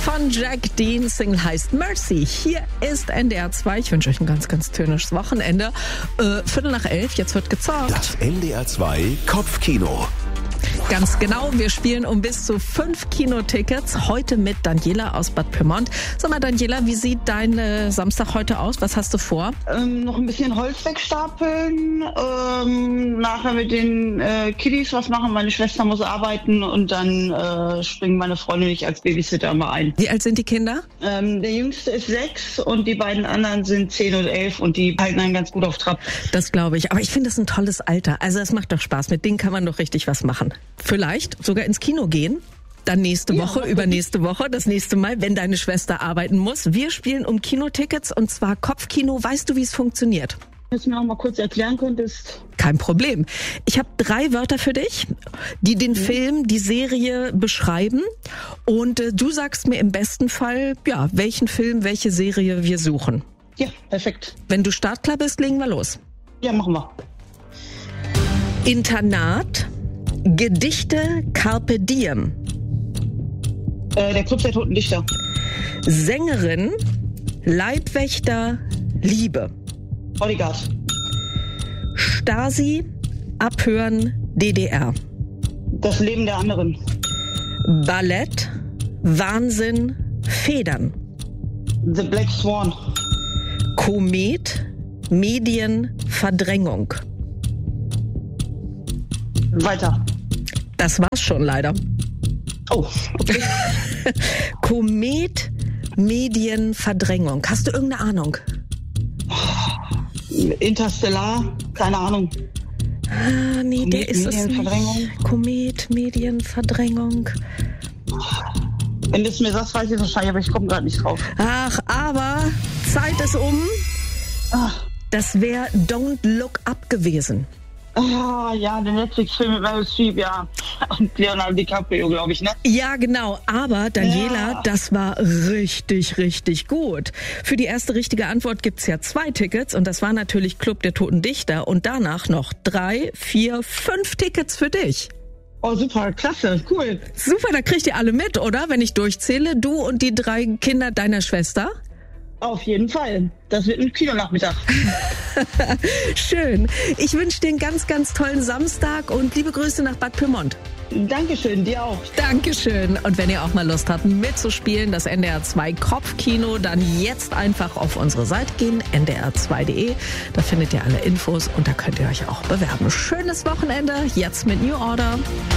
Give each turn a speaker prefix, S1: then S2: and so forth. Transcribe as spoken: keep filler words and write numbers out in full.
S1: von Jack Dean. Single heißt Mercy. Hier ist N D R zwei. Ich wünsche euch ein ganz, ganz tönisches Wochenende. Äh, Viertel nach elf, jetzt wird gezockt.
S2: Das N D R zwei Kopfkino.
S1: Ganz genau, wir spielen um bis zu fünf Kinotickets. Heute mit Daniela aus Bad Pyrmont. Sag mal, Daniela, wie sieht dein äh, Samstag heute aus? Was hast du vor?
S3: Ähm, noch ein bisschen Holz wegstapeln, ähm, nachher mit den äh, Kiddies was machen. Meine Schwester muss arbeiten und dann äh, springen meine Freunde und ich als Babysitter mal ein.
S1: Wie alt sind die Kinder?
S3: Ähm, der Jüngste ist sechs und die beiden anderen sind zehn und elf und die halten einen ganz gut auf Trab.
S1: Das glaube ich. Aber ich finde es ein tolles Alter. Also es macht doch Spaß. Mit denen kann man doch richtig was machen. Vielleicht sogar ins Kino gehen. Dann nächste
S3: Ja,
S1: Woche, übernächste Woche, das nächste Mal, wenn deine Schwester arbeiten muss. Wir spielen um Kinotickets und zwar Kopfkino. Weißt du, wie es funktioniert?
S3: Wenn du mir noch mal kurz erklären könntest.
S1: Kein Problem. Ich habe drei Wörter für dich, die den
S3: Mhm.
S1: Film, die Serie beschreiben. Und äh, du sagst mir im besten Fall, ja, welchen Film, welche Serie wir suchen.
S3: Ja, perfekt.
S1: Wenn du startklar bist, legen wir los.
S3: Ja, machen wir.
S1: Internat, Gedichte, Carpe Diem.
S3: Äh, der Club der Toten Dichter.
S1: Sängerin, Leibwächter, Liebe.
S3: Bodyguard.
S1: Stasi, Abhören, D D R.
S3: Das Leben der anderen.
S1: Ballett, Wahnsinn, Federn.
S3: The Black Swan.
S1: Komet, Medien, Verdrängung.
S3: Weiter.
S1: Das war's schon leider.
S3: Oh, okay.
S1: Komet, Medien, Verdrängung. Hast du irgendeine Ahnung?
S3: Interstellar, keine Ahnung.
S1: Ah, nee,
S3: Komet,
S1: der ist es
S3: Medienverdrängung.
S1: nicht. Komet, Medien, Verdrängung.
S3: Wenn du es mir sagst, weiß ich es wahrscheinlich, aber ich komme gerade nicht drauf.
S1: Ach, aber Zeit ist um.
S3: Ah,
S1: Das wäre Don't Look Up gewesen.
S3: ah, ja, der Netflix-Film mit Meryl Streep, ja. Und Leonardo DiCaprio, glaube ich, ne?
S1: Ja, genau. Aber Daniela,
S3: Ja.
S1: das war richtig, richtig gut. Für die erste richtige Antwort gibt's ja zwei Tickets. Und das war natürlich Club der Toten Dichter. Und danach noch drei, vier, fünf Tickets für dich.
S3: Oh, super, klasse, cool.
S1: Super, da kriegt ihr alle mit, oder? Wenn ich durchzähle, du und die drei Kinder deiner Schwester.
S3: Auf jeden Fall. Das wird ein Kinonachmittag.
S1: Schön. Ich wünsche dir einen ganz, ganz tollen Samstag und liebe Grüße nach Bad Pyrmont.
S3: Dankeschön, dir auch.
S1: Dankeschön. Und wenn ihr auch mal Lust habt, mitzuspielen, das N D R zwei Kopfkino, dann jetzt einfach auf unsere Seite gehen, N D R zwei Punkt de. Da findet ihr alle Infos und da könnt ihr euch auch bewerben. Schönes Wochenende, jetzt mit New Order.